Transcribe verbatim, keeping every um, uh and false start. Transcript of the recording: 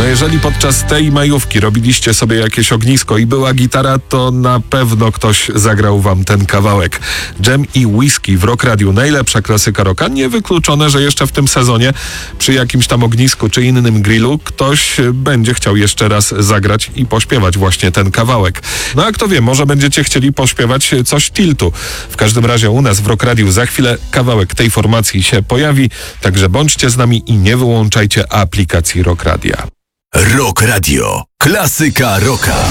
jeżeli podczas tej majówki robiliście sobie jakieś ognisko i była gitara, to na pewno ktoś zagrał wam ten kawałek. Dżem i Whisky w Rock Radiu. Najlepsza klasyka rocka. Niewykluczone, że jeszcze w tym sezonie przy jakimś tam ognisku czy innym grillu ktoś będzie chciał jeszcze raz zagrać i pośpiewać właśnie ten kawałek. No a kto wie, może będziecie chcieli pośpiewać coś Tiltu. W każdym razie u nas w Rock Radiu za chwilę kawałek tej formacji się pojawi, także bądźcie z nami i nie wyłączajcie aplikacji Rock Radia. Rock Radio. Klasyka rocka.